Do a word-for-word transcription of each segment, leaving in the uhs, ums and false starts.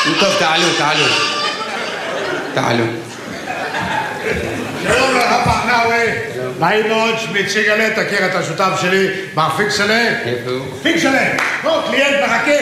טוב, תעלו, תעלו. תעלו. שלום לך, פחנאווי. נעים מאוד, שמי ציגלה, תכיר את השותף שלי, מר פיקסלה. איפה הוא? פיקסלה, בוא, קליינט מחכה.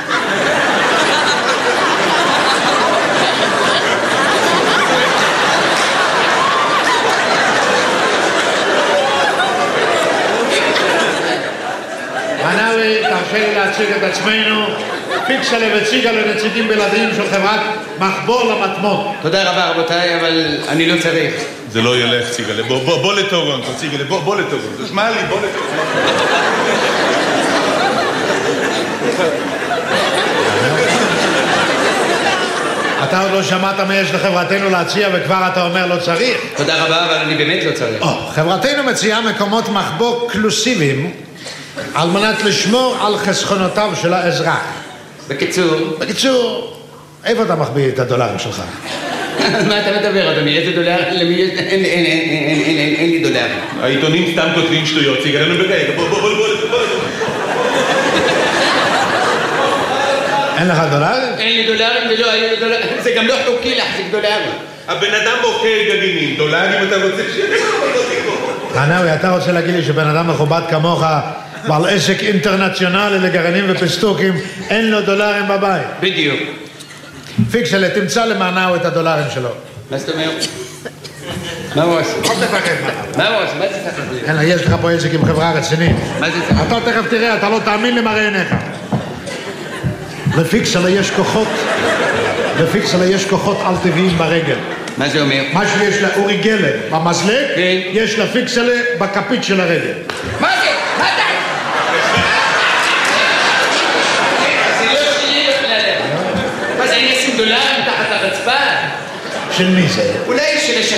פחנאווי, תרשה לי להציג את עצמנו. פיקסלה וציגלה נציגים בלעדיים של חברת מחבור למטמון. תודה רבה רבותיי, אבל אני לא צריך. זה לא ילך, ציגלה. בוא, בוא, בוא לטורונטו, ציגלה, בוא, בוא לטורונטו. תשמע לי, בוא לטורונטו. אתה עוד לא שמעת מה יש לחברתנו להציע וכבר אתה אומר לא צריך? תודה רבה, אבל אני באמת לא צריך. או, חברתנו מציעה מקומות מחבוא קלוסיביים על מנת לשמור על חסכונותיו של האזרח. בקיצור... בקיצור, איפה אתה מחביא את הדולרים שלך? מה אתה מדבר, אדוני? איזה דולר? למי יש... אין, אין, אין, אין, אין, אין, אין לי דולרים. העיתונים סתם כותבים שטויות, ציגלה, נו ברגע, בוא, בוא, בוא, בוא, בוא. אין לך דולרים? אין לי דולרים ולא היו לי דולרים. זה גם לא חוקי להחזיק דולרים. הבן אדם אוכל גרעינים, דולרים אתה רוצה שיהיה? חנאווי, אתה רוצה להגיד לי שבן אדם מכובד כמוך בעל עסק אינטרנציונלי לגרעינים ופסטוקים אין לו דולרים בבית? בדיוק. פיקסלה, תמצא למענאו את הדולרים שלו. מה זאת אומרת? מה הוא עושה? אל תפחד. מה הוא עושה? מה זה צריך לזה? אין לה, יש לך פה עסק עם חברה רצינית. מה זה צריך? אתה תכף תראה, אתה לא תאמין למראה עיניך. לפיקסלה יש כוחות, לפיקסלה יש כוחות על טבעיים ברגל. מה זה אומר? מה שיש לאורי גלר במזלג, כן. יש לפיקסלה בכפית של הרגל. מה זה? מה אתה? זה לא שלי בכלל. מה זה, אני אשים דולרים תחת הרצפה? של מי זה? אולי של השכן.